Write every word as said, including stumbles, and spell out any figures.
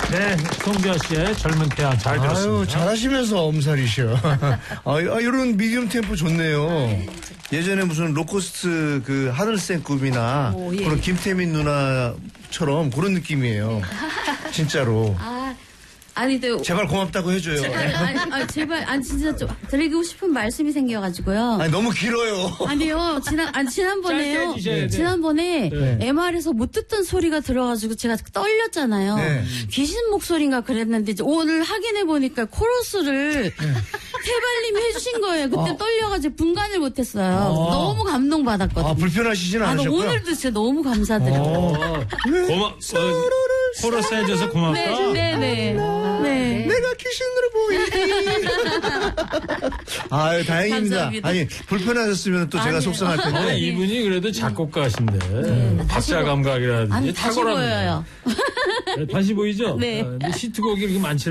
네, 송지아 씨의 젊은 태양 잘 들었습니다. 아유, 잘하시면서 엄살이셔. 아, 이런 미디엄 템포 좋네요. 예전에 무슨 로코스트 그 하늘색 꿈이나 오, 예. 그런 김태민 누나처럼 그런 느낌이에요. 진짜로. 아, 아니, 또. 제발 고맙다고 해줘요. 아니, 아니, 아니, 제발, 아니, 진짜 좀 드리고 싶은 말씀이 생겨가지고요. 아니, 너무 길어요. 아니요, 지난, 아니, 지난번에요. 짧게 해주셔야 돼. 지난번에 네. 엠알에서 못 듣던 소리가 들어가지고 제가 떨렸잖아요. 네. 귀신 목소리인가 그랬는데 이제 오늘 확인해보니까 코러스를 태발님이 해주신 거예요. 그때 아. 떨려가지고 분간을 못했어요. 너무 감동받았거든요. 아, 불편하시진 아, 나 않으셨고요? 오늘도 진짜 너무 감사드려요. 어, 고마, 어, 코러스 해줘서 고맙다. 네, 네, 네. 네. 내가 귀신으로 보이니. 아유, 다행입니다. 감사합니다. 아니, 불편하셨으면 또 제가 아니에요. 속상할 아, 텐데. 이분이 그래도 작곡가신데 다시 박자 보- 감각이라든지 아니, 다시 탁월합니다. 보여요. 네, 다시 보이죠? 네. 아, 근데 시트곡이 이렇게 많지